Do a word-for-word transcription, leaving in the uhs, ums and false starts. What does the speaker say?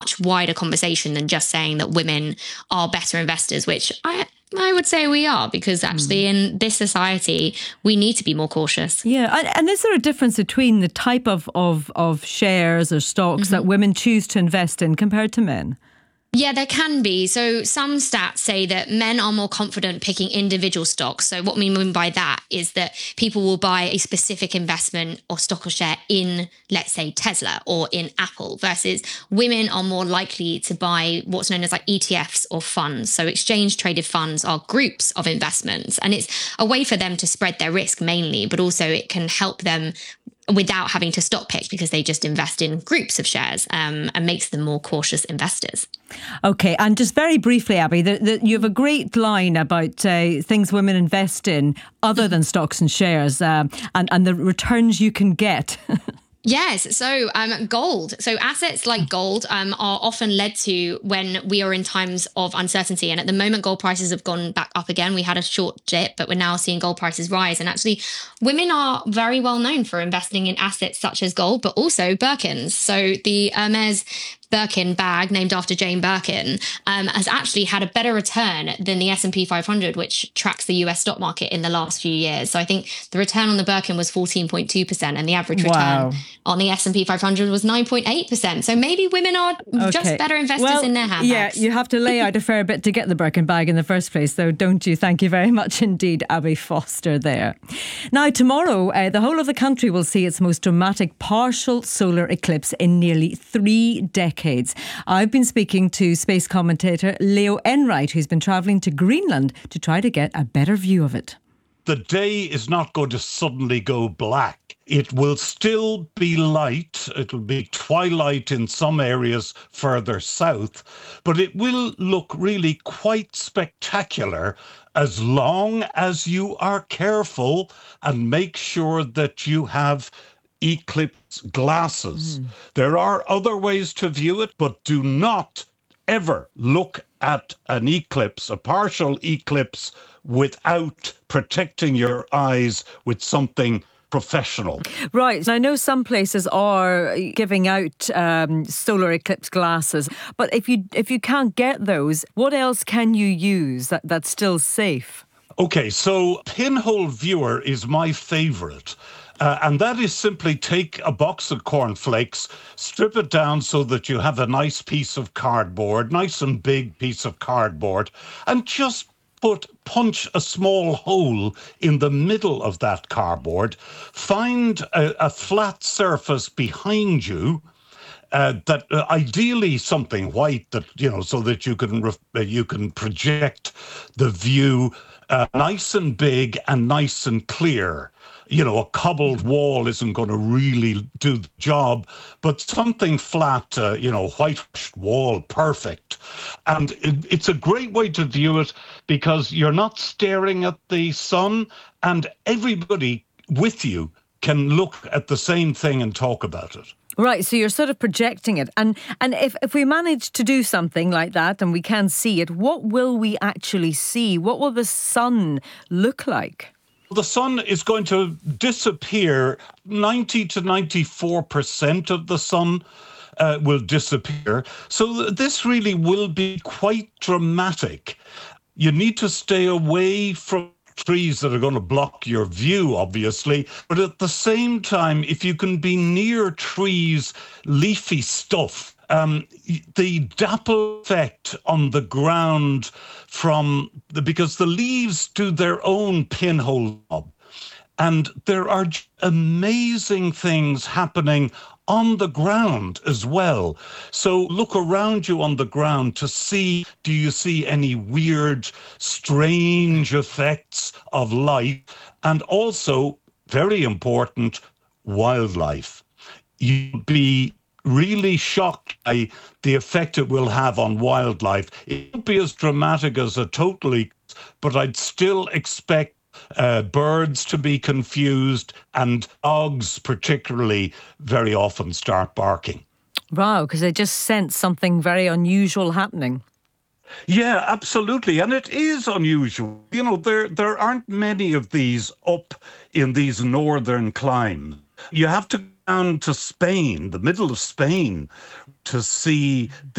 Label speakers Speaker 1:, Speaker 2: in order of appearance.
Speaker 1: much wider conversation than just saying that women are better investors, which I I would say we are, because actually mm. in this society, we need to be more cautious.
Speaker 2: Yeah. And, and is there a difference between the type of, of, of shares or stocks mm-hmm. that women choose to invest in compared to men?
Speaker 1: Yeah, there can be. So some stats say that men are more confident picking individual stocks. So what we mean by that is that people will buy a specific investment or stock or share in, let's say, Tesla or in Apple, versus women are more likely to buy what's known as like E T Fs or funds. So exchange traded funds are groups of investments, and it's a way for them to spread their risk mainly, but also it can help them without having to stock pick, because they just invest in groups of shares um, and makes them more cautious investors.
Speaker 2: Okay, and just very briefly, Abby, the, the, you have a great line about uh, things women invest in other than stocks and shares uh, and, and the returns you can get.
Speaker 1: Yes. So um, gold. So assets like gold um, are often led to when we are in times of uncertainty. And at the moment, gold prices have gone back up again. We had a short dip, but we're now seeing gold prices rise. And actually, women are very well known for investing in assets such as gold, but also Birkins. So the Hermes Birkin bag, named after Jane Birkin, um, has actually had a better return than the S and P five hundred, which tracks the U S stock market in the last few years. So I think the return on the Birkin was fourteen point two percent and the average return
Speaker 2: wow.
Speaker 1: on the S and P five hundred was nine point eight percent. So maybe women are okay. just better investors
Speaker 2: well,
Speaker 1: in their handbags.
Speaker 2: Yeah, you have to lay out a fair bit to get the Birkin bag in the first place, though, don't you? Thank you very much indeed, Abby Foster there. Now, tomorrow, uh, the whole of the country will see its most dramatic partial solar eclipse in nearly three decades. I've been speaking to space commentator Leo Enright, who's been travelling to Greenland to try to get a better view of it.
Speaker 3: The day is not going to suddenly go black. It will still be light. It'll be twilight in some areas further south, but it will look really quite spectacular as long as you are careful and make sure that you have eclipse glasses. Mm. There are other ways to view it, but do not ever look at an eclipse, a partial eclipse, without protecting your eyes with something professional.
Speaker 2: Right. I know some places are giving out um, solar eclipse glasses, but if you if you can't get those, what else can you use that, that's still safe?
Speaker 3: Okay, so Pinhole Viewer is my favourite. Uh, and that is simply take a box of cornflakes, strip it down so that you have a nice piece of cardboard, nice and big piece of cardboard, and just put punch a small hole in the middle of that cardboard. Find a, a flat surface behind you. Uh, that uh, ideally something white, that you know, so that you can ref- uh, you can project the view uh, nice and big and nice and clear. You know, a cobbled wall isn't going to really do the job, but something flat, uh, you know, whitewashed wall, perfect. And it, it's a great way to view it because you're not staring at the sun, and everybody with you can look at the same thing and talk about it.
Speaker 2: Right, so you're sort of projecting it. And and if, if we manage to do something like that and we can see it, what will we actually see? What will the sun look like?
Speaker 3: The sun is going to disappear. ninety to ninety-four percent of the sun uh, will disappear. So th- this really will be quite dramatic. You need to stay away from trees that are going to block your view, obviously. But at the same time, if you can be near trees, leafy stuff, Um, the dapple effect on the ground from the, because the leaves do their own pinhole job, and there are amazing things happening on the ground as well. So look around you on the ground to see, do you see any weird, strange effects of light? And also, very important, wildlife. You'll be really shocked by the effect it will have on wildlife. It won't be as dramatic as a total eclipse, but I'd still expect uh, birds to be confused, and dogs particularly very often start barking.
Speaker 2: Wow, because they just sense something very unusual happening.
Speaker 3: Yeah, absolutely. And it is unusual. You know, there there aren't many of these up in these northern climes. You have to go down to Spain, the middle of Spain, to see the